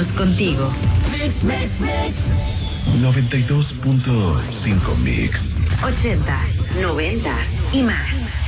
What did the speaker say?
años contigo. 92.5 Mix. 80s, 90s y más.